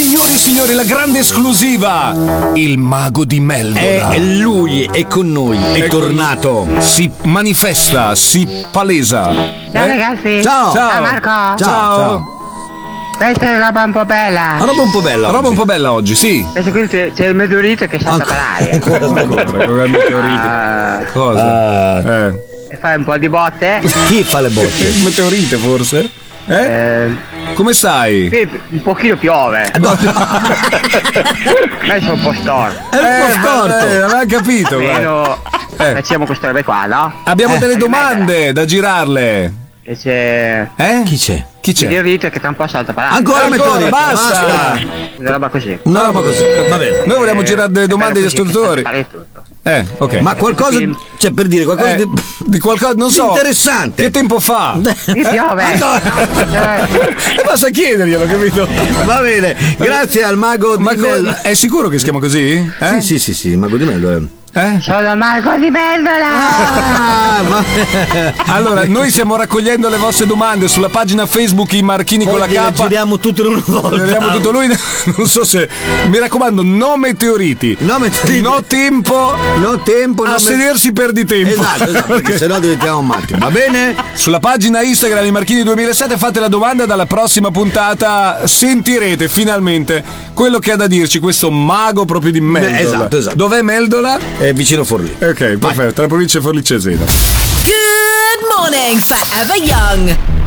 Signori e signori, la grande esclusiva! Il mago di Meldola. Lui è con noi, è tornato. Si manifesta, si palesa. Ciao ragazzi. Ciao. Ciao Marco. Ciao. Questa è roba un po' bella. Roba un po' bella. Roba un po' bella oggi, sì. Adesso qui c'è il meteorito che salta per aria. Cosa? E fai un po' di botte. Chi fa le botte? Il meteorite forse? Come stai? Qui un pochino piove. Ma sono un po' storto. È un po' storto. Aveva capito. Almeno facciamo queste robe qua, no? Abbiamo delle domande da girarle. E c'è Chi c'è? Chi il c'è? meteorito che tra un po' salta per aria. Ancora meteorite. Basta. Una roba così. Una roba così. Va bene. Noi vogliamo girare delle domande agli ascoltatori. Tutto. Ok. Ma qualcosa, cioè per dire qualcosa di qualcosa, non so. interessante. Che tempo fa? Mi piove. Basta chiederglielo, capito? Va bene, grazie al mago di Meldola. È sicuro che si chiama così? Sì, il mago di Meldola. Sono Marco di Meldola. Allora, noi stiamo raccogliendo le vostre domande sulla pagina Facebook I Marchini con la K. Giriamo tutto in una volta. Giriamo tutto lui. Non so se. Mi raccomando, no meteoriti. No tempo. No tempo. A sedersi perdi tempo. Esatto, perché sennò diventiamo matti. Va bene? Sulla pagina Instagram I Marchini 2007 fate la domanda, dalla prossima puntata sentirete finalmente quello che ha da dirci questo mago proprio di Meldola. Esatto. Dov'è Meldola? È vicino Forlì. Ok, perfetto, tra provincia Forlì Cesena. Good morning, Forever Young.